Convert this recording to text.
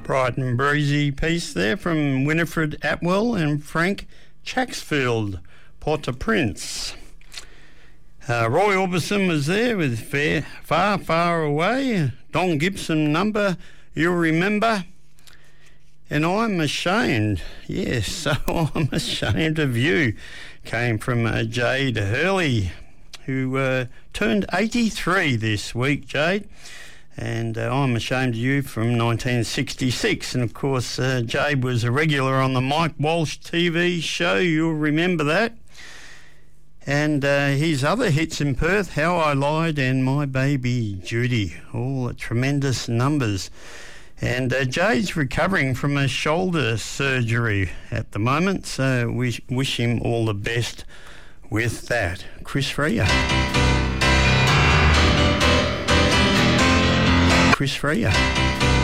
Bright and breezy piece there from Winifred Atwell and Frank Chaxfield, Port-au-Prince. Roy Orbison was there with Far, Far Away. Don Gibson number, you'll remember. And I'm Ashamed, yes, so I'm Ashamed of You, came from Jade Hurley, who turned 83 this week, Jade. And I'm Ashamed of You from 1966. And, of course, Jade was a regular on the Mike Walsh TV show. You'll remember that. And his other hits in Perth, How I Lied and My Baby Judy, all tremendous numbers. And Jade's recovering from a shoulder surgery at the moment, so we wish him all the best with that. Chris Rea. Chris Rea.